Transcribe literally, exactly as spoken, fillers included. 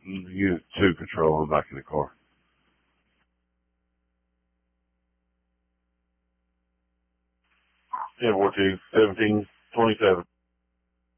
Unit two control, I'm back in the car. ten fourteen, seventeen, twenty-seven.